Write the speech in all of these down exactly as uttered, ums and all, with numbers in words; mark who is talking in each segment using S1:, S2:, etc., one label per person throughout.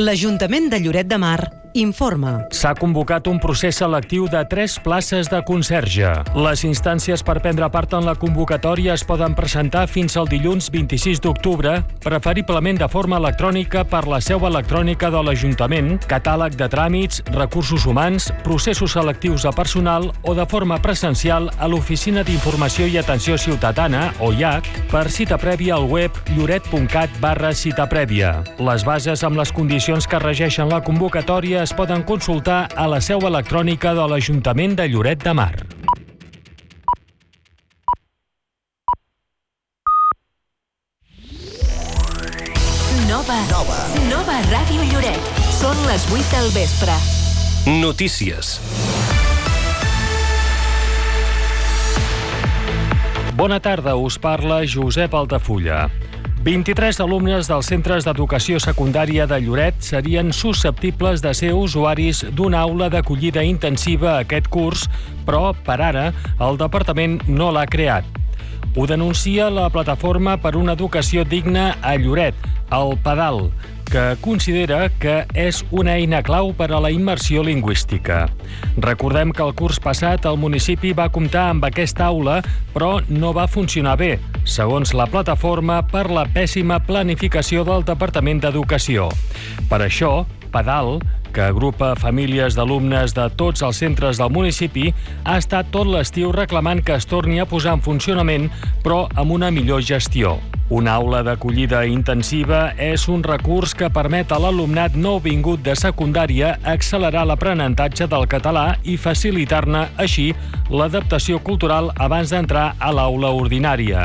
S1: L'Ajuntament de Lloret de Mar informa.
S2: S'ha convocat un procés selectiu de tres places de conserge. Les instàncies per prendre part en la convocatòria es poden presentar fins al dilluns vint-i-sis d'octubre, preferiblement de forma electrònica per la seu electrònica de l'Ajuntament, catàleg de tràmits, recursos humans, processos selectius de personal o de forma presencial a l'Oficina d'Informació i Atenció Ciutadana, o I A C, per cita prèvia al web lloret punt cat barra cita prèvia. Les bases amb les condicions que regeixen la convocatòria es poden consultar a la seu electrònica de l'Ajuntament de Lloret de Mar.
S3: Nova. Nova. Nova Ràdio Lloret. Són les vuit del vespre.
S4: Notícies.
S2: Bona tarda, us parla Josep Altafulla. vint-i-tres alumnes dels centres d'educació secundària de Lloret serien susceptibles de ser usuaris d'una aula d'acollida intensiva aquest curs, però, per ara, el departament no l'ha creat. Ho denuncia la Plataforma per una Educació Digna a Lloret, el PADAL, que considera que és una eina clau per a la immersió lingüística. Recordem que el curs passat el municipi va comptar amb aquesta aula, però no va funcionar bé, segons la plataforma, per la pèssima planificació del Departament d'Educació. Per això, PADAL, que agrupa famílies d'alumnes de tots els centres del municipi, ha estat tot l'estiu reclamant que es torni a posar en funcionament, però amb una millor gestió. Una aula d'acollida intensiva és un recurs que permet a l'alumnat nouvingut de secundària accelerar l'aprenentatge del català i facilitar-ne, així, l'adaptació cultural abans d'entrar a l'aula ordinària.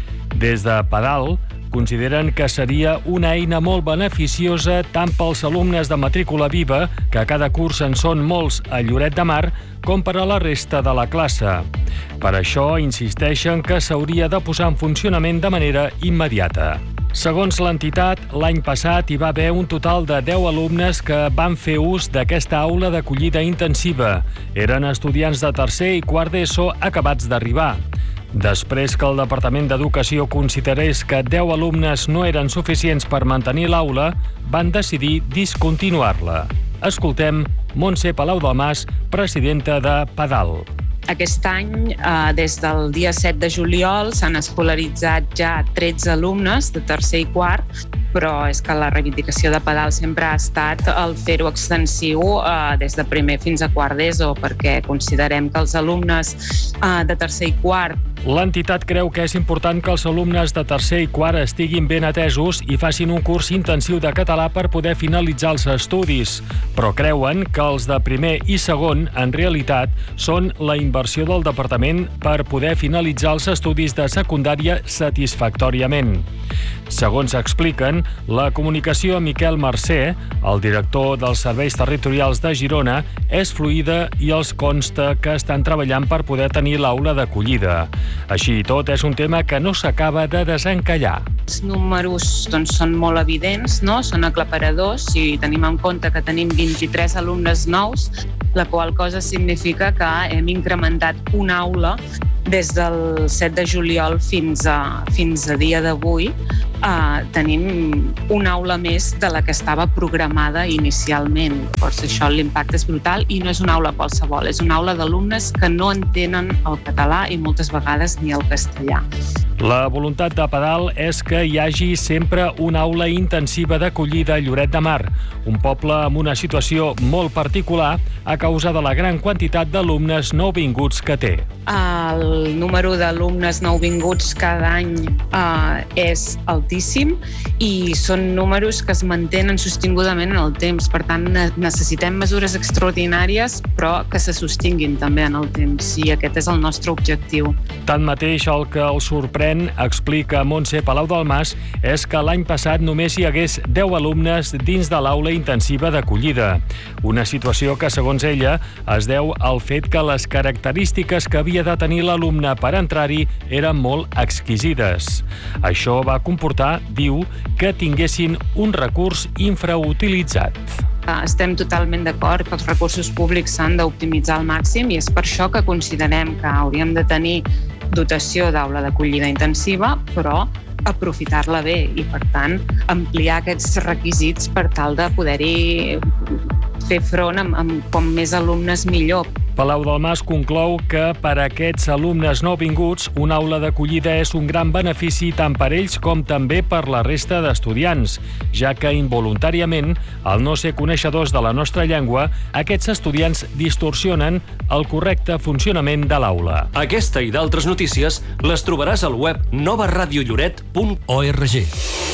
S2: Des de PADAL, consideren que seria una eina molt beneficiosa tant pels alumnes de matrícula viva, que cada curs en són molts a Lloret de Mar, com per a la resta de la classe. Per això insisteixen que s'hauria de posar en funcionament de manera immediata. Segons l'entitat, l'any passat hi va haver un total de deu alumnes que van fer ús d'aquesta aula d'acollida intensiva. Eren estudiants de tercer i quart d'ESO acabats d'arribar. Després que el Departament d'Educació considerés que deu alumnes no eren suficients per mantenir l'aula, van decidir discontinuar-la. Escoltem Montse Palau-Dalmàs, presidenta de PADAL.
S5: Aquest any, eh, des del dia set de juliol, s'han escolaritzat ja tretze alumnes de tercer i quart, però és que la reivindicació de PADAL sempre ha estat el fer-ho extensiu eh, des de primer fins a quart d'ESO, perquè considerem que els alumnes eh, de tercer i quart
S2: L'entitat creu que és important que els alumnes de tercer i quart estiguin ben atesos i facin un curs intensiu de català per poder finalitzar els estudis, però creuen que els de primer i segon, en realitat, són la inversió del departament per poder finalitzar els estudis de secundària satisfactòriament. Segons expliquen, la comunicació amb Miquel Mercè, el director dels Serveis Territorials de Girona, és fluida i els consta que estan treballant per poder tenir l'aula d'acollida. Així i tot, és un tema que no s'acaba de desencallar.
S5: Els números doncs, són molt evidents, no? Són aclaparadors. Si tenim en compte que tenim vint-i-tres alumnes nous, la qual cosa significa que hem incrementat una aula des del set de juliol fins a, fins a dia d'avui. Uh, tenim una aula més de la que estava programada inicialment. Per això l'impacte és brutal i no és una aula qualsevol, és una aula d'alumnes que no entenen el català i moltes vegades ni el castellà.
S2: La voluntat de PADAL és que hi hagi sempre una aula intensiva d'acollida a Lloret de Mar, un poble amb una situació molt particular a causa de la gran quantitat d'alumnes nouvinguts que té.
S5: El número d'alumnes nouvinguts cada any eh, és altíssim i són números que es mantenen sostingudament en el temps. Per tant, necessitem mesures extraordinàries, però que se sostinguin també en el temps, i aquest és el nostre objectiu.
S2: Tanmateix, el que el sorprèn, explica Montse Palau-Dalmàs, és que l'any passat només hi hagués deu alumnes dins de l'aula intensiva d'acollida. Una situació que, segons ella, es deu al fet que les característiques que havia de tenir l'alumne per entrar-hi eren molt exquisides. Això va comportar, diu, que tinguessin un recurs infrautilitzat.
S5: Estem totalment d'acord que els recursos públics s'han d'optimitzar al màxim i és per això que considerem que hauríem de tenir dotació d'aula d'acollida intensiva, però aprofitar-la bé i, per tant, ampliar aquests requisits per tal de poder-hi fer front amb, amb com més alumnes millor.
S2: Palau-del-Mas conclou que per a aquests alumnes nouvinguts una aula d'acollida és un gran benefici tant per ells com també per la resta d'estudiants, ja que involuntàriament, al no ser coneixedors de la nostra llengua, aquests estudiants distorsionen el correcte funcionament de l'aula.
S4: Aquesta i d'altres notícies les trobaràs al web nova radio lloret punt org.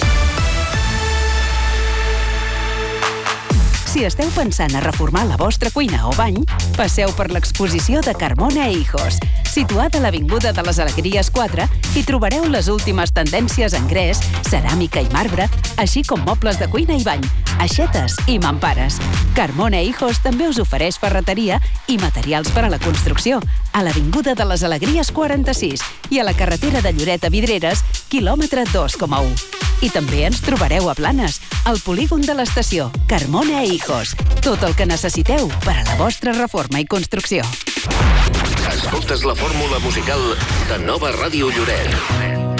S6: Si esteu pensant a reformar la vostra cuina o bany, passeu per l'exposició de Carmona e Hijos. Situada a l'Avinguda de les Alegries quatre, hi trobareu les últimes tendències en gres, ceràmica i marbre, així com mobles de cuina i bany, aixetes i mampares. Carmona e Hijos també us ofereix ferreteria i materials per a la construcció, a l'Avinguda de les Alegries quaranta-sis i a la carretera de Lloret a Vidreres, quilòmetre dos coma u. I també ens trobareu a Blanes, al polígon de l'estació, Carmona e Hijos. Tot el que necessiteu per a la vostra reforma i construcció.
S4: Escoltes la fórmula musical de Nova Ràdio Lloret.